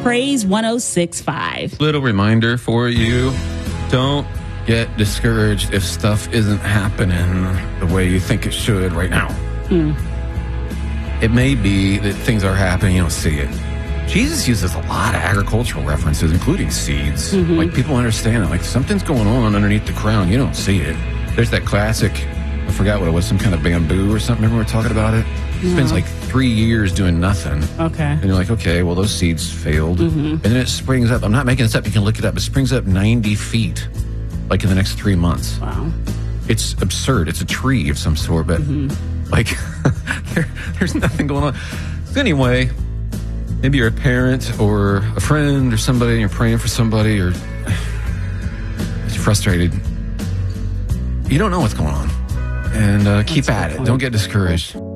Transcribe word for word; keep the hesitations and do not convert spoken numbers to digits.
Praise one oh six point five. Little reminder for you, don't get discouraged if stuff isn't happening the way you think it should right now. Mm. It may be that things are happening, you don't see it. Jesus uses a lot of agricultural references, including seeds. Mm-hmm. Like, people understand it. Like, something's going on underneath the crown. You don't see it. There's that classic, I forgot what it was, some kind of bamboo or something. Remember we were talking about it? It spends like three years doing nothing. Okay. And you're like, okay, well, those seeds failed. Mm-hmm. And then it springs up. I'm not making this up. You can look it up. It springs up ninety feet, like in the next three months. Wow. It's absurd. It's a tree of some sort, but mm-hmm. like, there, there's nothing going on. So anyway, maybe you're a parent or a friend or somebody, and you're praying for somebody, or you're frustrated. You don't know what's going on. And uh, keep at it. Don't get discouraged.